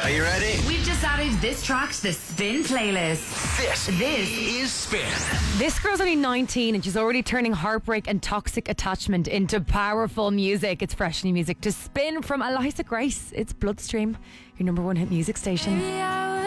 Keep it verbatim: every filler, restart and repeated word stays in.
Are you ready? We've just added this track to the Spin playlist. This, This is Spin. This girl's only nineteen and she's already turning heartbreak and toxic attachment into powerful music. It's fresh new music to Spin from Eliza Grace. It's Bloodstream, your number one hit music station.